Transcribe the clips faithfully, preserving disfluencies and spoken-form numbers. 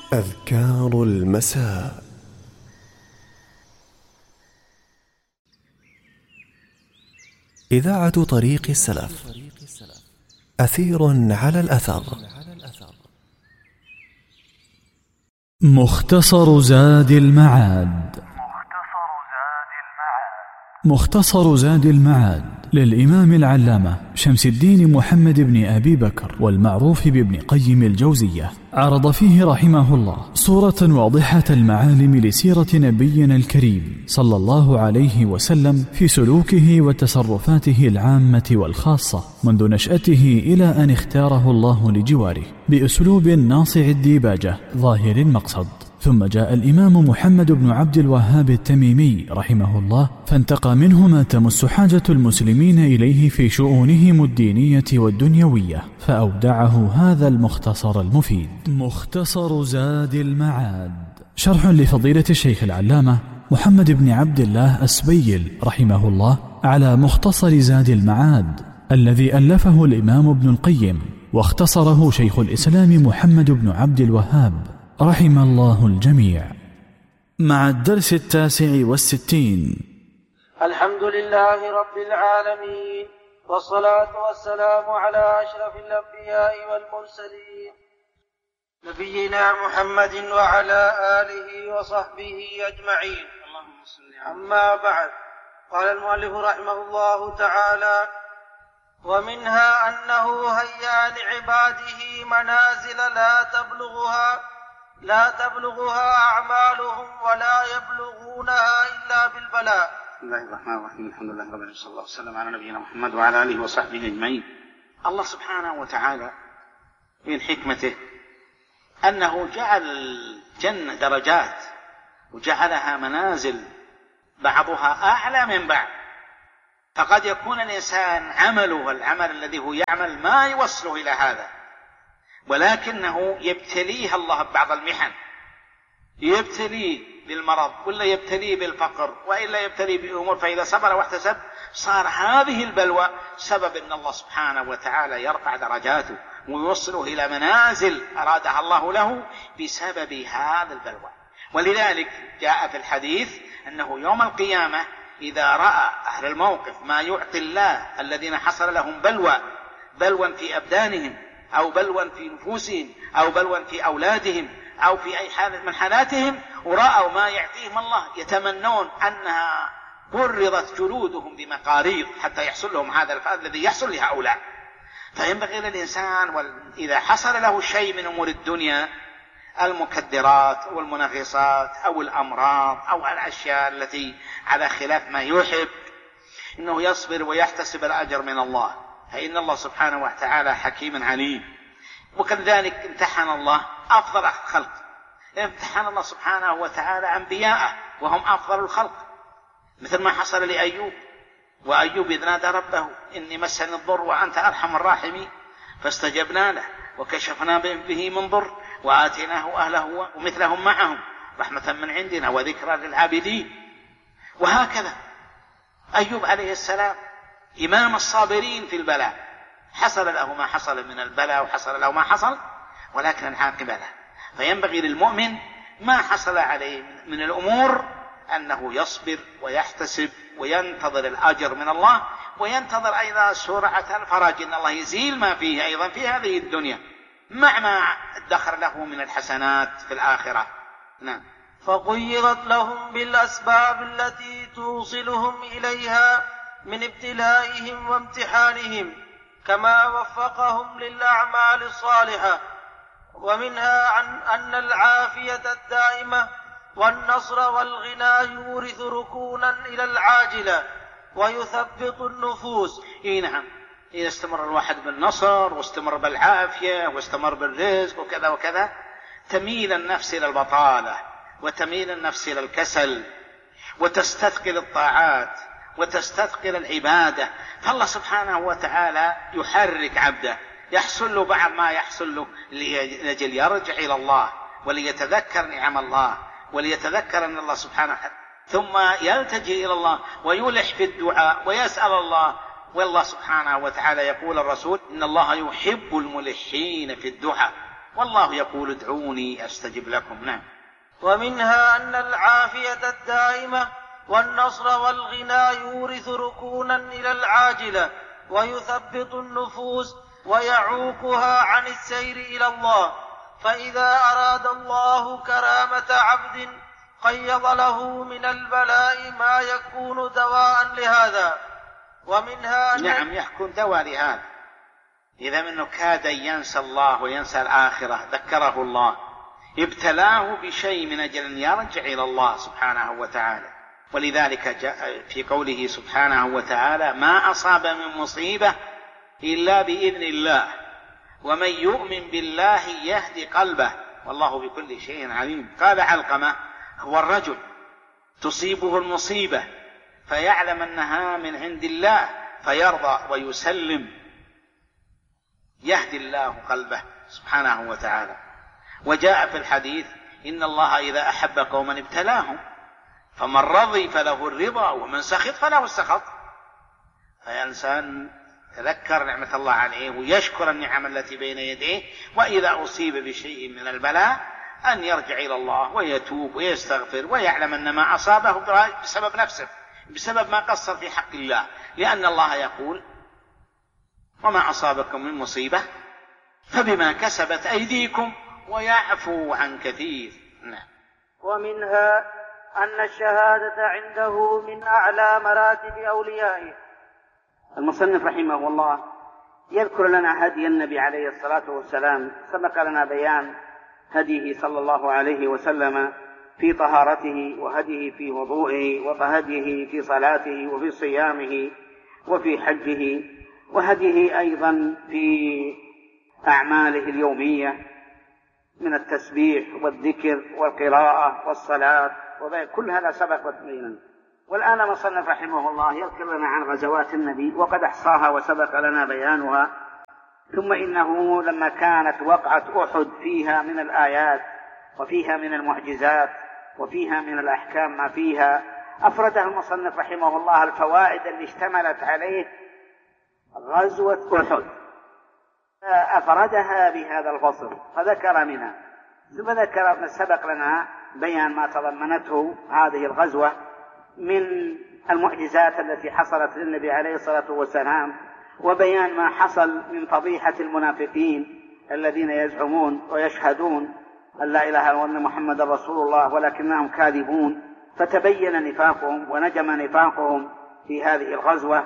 أذكار المساء. إذاعة طريق السلف، أثير على الأثر. مختصر زاد المعاد. مختصر زاد المعاد للإمام العلامة شمس الدين محمد بن أبي بكر والمعروف بابن قيم الجوزية، عرض فيه رحمه الله صورة واضحة المعالم لسيرة نبينا الكريم صلى الله عليه وسلم في سلوكه وتصرفاته العامة والخاصة منذ نشأته إلى أن اختاره الله لجواره بأسلوب ناصع الديباجة ظاهر المقصد. ثم جاء الإمام محمد بن عبد الوهاب التميمي رحمه الله فانتقى منه ما تمس حاجة المسلمين إليه في شؤونهم الدينية والدنيوية، فأودعه هذا المختصر المفيد. مختصر زاد المعاد، شرح لفضيلة الشيخ العلامة محمد بن عبد الله السبيل رحمه الله على مختصر زاد المعاد الذي ألفه الإمام ابن القيم واختصره شيخ الإسلام محمد بن عبد الوهاب رحم الله الجميع. مع الدرس التاسع والستين. الحمد لله رب العالمين، والصلاة والسلام على أشرف الأنبياء والمرسلين نبينا محمد وعلى آله وصحبه أجمعين. أما بعد، قال المؤلف رحمه الله تعالى: ومنها أنه هيا لعباده منازل لا تبلغها لا تبلغها أعمالهم ولا يبلغونها إلا بالبلاء. بسم الله الرحمن الرحيم. الحمد لله رب العالمين، صلى الله وسلم على نبينا محمد وعلى آله وصحبه أجمعين. الله سبحانه وتعالى من حكمته أنه جعل الجنة درجات وجعلها منازل بعضها أعلى من بعض، فقد يكون الإنسان عمله العمل الذي هو يعمل ما يوصله إلى هذا، ولكنه يبتليه الله ببعض المحن، يبتليه بالمرض ولا يبتليه بالفقر وإلا يبتليه بأمور، فإذا صبر واحتسب صار هذه البلوى سبب أن الله سبحانه وتعالى يرفع درجاته ويوصله إلى منازل أرادها الله له بسبب هذا البلوى. ولذلك جاء في الحديث أنه يوم القيامة إذا رأى أهل الموقف ما يعطي الله الذين حصل لهم بلوى بلوى في أبدانهم أو بلوى في نفوسهم أو بلوى في أولادهم أو في أي حالة من حالاتهم، ورأوا ما يعطيهم الله يتمنون أنها برضت جلودهم بمقاريض حتى يحصل لهم هذا الذي يحصل لهؤلاء. فينبغي للإنسان إذا حصل له شيء من أمور الدنيا، المكدرات والمنغصات أو الأمراض أو الأشياء التي على خلاف ما يحب، إنه يصبر ويحتسب الأجر من الله، فإن الله سبحانه وتعالى حكيم عليم. وكذلك امتحن الله أفضل الخلق، امتحن الله سبحانه وتعالى أنبياءه وهم أفضل الخلق، مثل ما حصل لأيوب. وأيوب إذ نادى ربه إني مسني الضر وأنت أرحم الراحمين فاستجبنا له وكشفنا به من ضر وآتيناه أهله ومثلهم معهم رحمة من عندنا وذكرى للعابدين. وهكذا أيوب عليه السلام إمام الصابرين في البلاء، حصل له ما حصل من البلاء وحصل له ما حصل، ولكن العاقبة له. فينبغي للمؤمن ما حصل عليه من الأمور أنه يصبر ويحتسب وينتظر الأجر من الله، وينتظر أيضا سرعة الفرج، إن الله يزيل ما فيه أيضا في هذه الدنيا مع ما ادخر له من الحسنات في الآخرة. نعم. فقيضت لهم بالأسباب التي توصلهم إليها من ابتلائهم وامتحانهم كما وفقهم للأعمال الصالحة. ومنها عن أن العافية الدائمة والنصر والغنى يورث ركونا إلى العاجلة ويثبط النفوس. إيه نعم، إذا استمر الواحد بالنصر واستمر بالعافية واستمر بالرزق وكذا وكذا، تميل النفس إلى البطالة وتميل النفس إلى الكسل وتستثقل الطاعات وتستثقل العبادة. فالله سبحانه وتعالى يحرك عبده، يحصل له بعض ما يحصل له لأجل يرجع إلى الله وليتذكر نعم الله وليتذكر أن الله سبحانه وتعالى، ثم يلتجئ إلى الله ويلح في الدعاء ويسأل الله. والله سبحانه وتعالى يقول الرسول إن الله يحب الملحين في الدعاء، والله يقول ادعوني أستجب لكم. نعم. ومنها أن العافية الدائمة والنصر والغنى يورث ركونا إلى العاجلة ويثبط النفوس ويعوقها عن السير إلى الله، فإذا أراد الله كرامة عبد قيض له من البلاء ما يكون دواء لهذا. ومنها أن نعم يكون دواء لهذا، إذا منه كاد ينسى الله وينسى الآخرة ذكره الله، ابتلاه بشيء من أجل أن يرجع إلى الله سبحانه وتعالى. ولذلك جاء في قوله سبحانه وتعالى ما أصاب من مصيبة إلا بإذن الله ومن يؤمن بالله يهدي قلبه والله بكل شيء عليم. قال علقمة هو الرجل تصيبه المصيبة فيعلم أنها من عند الله فيرضى ويسلم، يهدي الله قلبه سبحانه وتعالى. وجاء في الحديث إن الله إذا أحب قوما ابتلاهم فمن رضي فله الرضا ومن سخط فله السخط. فالإنسان تذكر نعمة الله عليه ويشكر النعم التي بين يديه، وإذا أصيب بشيء من البلاء أن يرجع إلى الله ويتوب ويستغفر ويعلم أن ما أصابه بسبب نفسه، بسبب ما قصر في حق الله، لأن الله يقول وما أصابكم من مصيبة فبما كسبت أيديكم ويعفو عن كثير. نعم. ومنها أن الشهادة عنده من أعلى مراتب أوليائه. المصنف رحمه الله يذكر لنا هدي النبي عليه الصلاة والسلام، سبق لنا بيان هديه صلى الله عليه وسلم في طهارته وهديه في وضوئه وهديه في صلاته وفي صيامه وفي حجه، وهديه أيضا في أعماله اليومية من التسبيح والذكر والقراءة والصلاة، وكل هذا سبق بيننا. والآن مصنف رحمه الله يذكر لنا عن غزوات النبي وقد أحصاها وسبق لنا بيانها. ثم إنه لما كانت وقعة أحد فيها من الآيات وفيها من المعجزات وفيها من الأحكام ما فيها، أفردها المصنف رحمه الله الفوائد اللي اشتملت عليه غزوة أحد، أفردها بهذا الفصل فذكر منها. ثم ذكر سبق لنا بيان ما تضمنته هذه الغزوة من المعجزات التي حصلت للنبي عليه الصلاة والسلام، وبيان ما حصل من فضيحة المنافقين الذين يزعمون ويشهدون أن لا إله إلا أن محمد رسول الله ولكنهم كاذبون، فتبين نفاقهم ونجم نفاقهم في هذه الغزوة،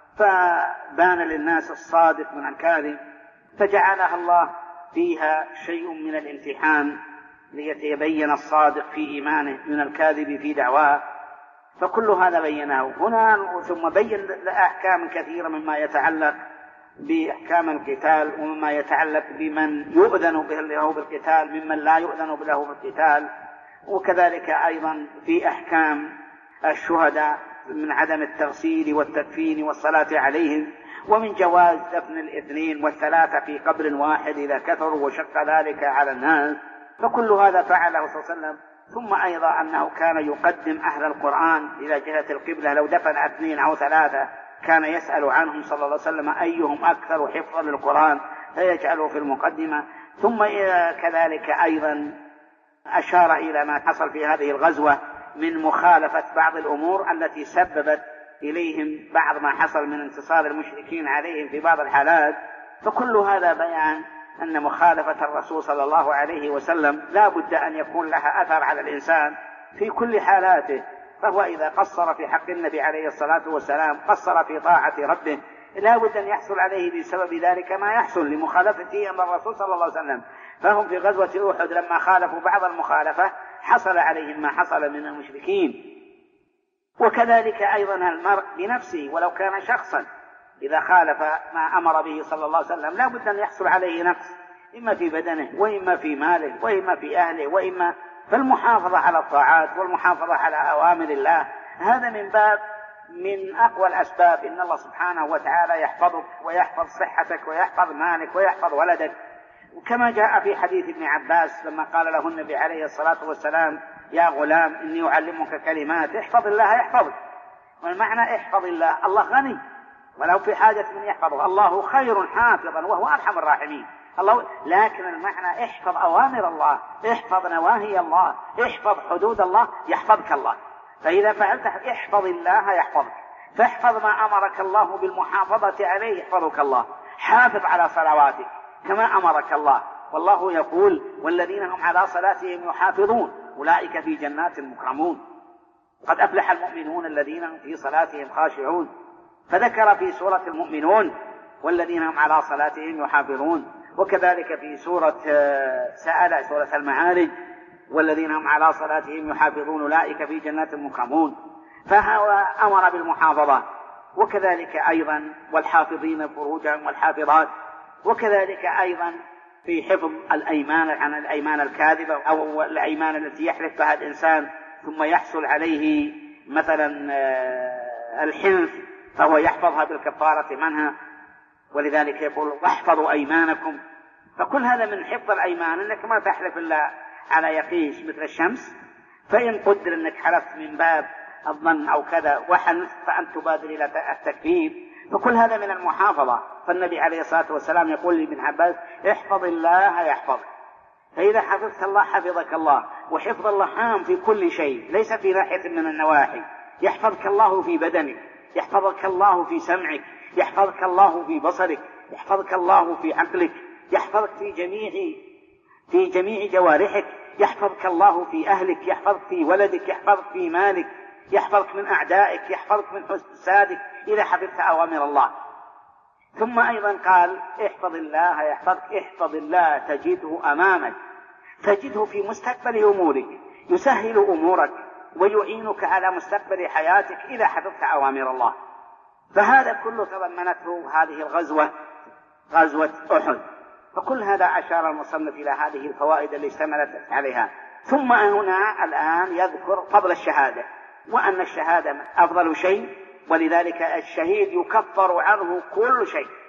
فبان للناس الصادق من الكاذب، فجعلها الله فيها شيء من الامتحان ليتبين الصادق في إيمانه من الكاذب في دعواه. فكل هذا بيناه هنا. ثم بين أحكام كثيرة مما يتعلق بأحكام القتال ومما يتعلق بمن يؤذن له بالقتال ممن لا يؤذن له بالقتال، وكذلك أيضا في أحكام الشهداء من عدم التغسيل والتكفين والصلاة عليهم، ومن جواز دفن الاثنين والثلاثة في قبر واحد إذا كثروا وشق ذلك على الناس. فكل هذا فعله صلى الله عليه وسلم. ثم أيضا أنه كان يقدم أهل القرآن إلى جهة القبلة، لو دفن اثنين أو ثلاثة كان يسأل عنهم صلى الله عليه وسلم أيهم أكثر حفظا للقرآن فيجعله في المقدمة. ثم كذلك أيضا أشار إلى ما حصل في هذه الغزوة من مخالفة بعض الأمور التي سببت إليهم بعض ما حصل من انتصار المشركين عليهم في بعض الحالات. فكل هذا بيان أن مخالفة الرسول صلى الله عليه وسلم لا بد أن يكون لها أثر على الإنسان في كل حالاته، فهو إذا قصر في حق النبي عليه الصلاة والسلام قصر في طاعة ربه، لا بد أن يحصل عليه بسبب ذلك ما يحصل لمخالفته أمر الرسول صلى الله عليه وسلم. فهم في غزوة أحد لما خالفوا بعض المخالفة حصل عليهم ما حصل من المشركين. وكذلك أيضا المرء بنفسه ولو كان شخصا إذا خالف ما أمر به صلى الله عليه وسلم لا بد أن يحصل عليه نقص، إما في بدنه وإما في ماله وإما في أهله وإما فالمحافظة على الطاعات والمحافظة على أوامر الله هذا من باب من أقوى الأسباب. إن الله سبحانه وتعالى يحفظك ويحفظ صحتك ويحفظ مالك ويحفظ ولدك، وكما جاء في حديث ابن عباس لما قال له النبي عليه الصلاة والسلام يا غلام إني أعلمك كلمات احفظ الله يحفظك. والمعنى احفظ الله، الله غني ولو في حاجة من يحفظه، الله خير حافظا وهو أرحم الراحمين. الله، لكن المعنى احفظ أوامر الله، احفظ نواهي الله، احفظ حدود الله، يحفظك الله. فإذا فعلت احفظ الله يحفظك، فاحفظ ما أمرك الله بالمحافظة عليه يحفظك الله. حافظ على صلواتك كما أمرك الله، والله يقول والذين هم على صلاتهم يحافظون أولئك في جنات مكرمون، قد أفلح المؤمنون الذين هم في صلاتهم خاشعون. فذكر في سورة المؤمنون والذين هم على صلاتهم يحافظون، وكذلك في سورة سأل سورة المعارج والذين هم على صلاتهم يحافظون أولئك في جنات مكرمون. فهو أمر بالمحافظة، وكذلك أيضا والحافظين فروجهم والحافظات، وكذلك أيضا في حفظ الأيمان عن الأيمان الكاذبة أو الأيمان التي يحلف بها الإنسان ثم يحصل عليه مثلا الحنث فهو يحفظها بالكفارة منها، ولذلك يقول واحفظوا أيمانكم. فكل هذا من حفظ الأيمان، أنك ما تحلف إلا على يقين مثل الشمس، فإن قدر أنك حلفت من باب الظن أو كذا وحنث فأنت تبادر إلى التكفير، فكل هذا من المحافظة. فالنبي عليه الصلاة والسلام يقول لابن عباس احفظ الله يحفظك. فإذا حفظت الله حفظك الله، وحفظ الله عام في كل شيء ليس في ناحية من النواحي. يحفظك الله في بدنك، يحفظك الله في سمعك، يحفظك الله في بصرك، يحفظك الله في عقلك، يحفظك في جميع في جميع جوارحك، يحفظك الله في أهلك، يحفظك في ولدك، يحفظك في مالك، يحفظك من أعدائك، يحفظك من حسادك إذا حفظت أوامر الله. ثم أيضا قال احفظ الله يحفظك، احفظ الله تجده أمامك، تجده في مستقبل أمورك، يسهل أمورك ويعينك على مستقبل حياتك إذا حفظت أوامر الله. فهذا كله تضمنته هذه الغزوة، غزوة أحد. فكل هذا أشار المصنف إلى هذه الفوائد اللي اشتملت عليها. ثم هنا الآن يذكر فضل الشهادة، وأن الشهادة أفضل شيء، ولذلك الشهيد يكفر عنه كل شيء.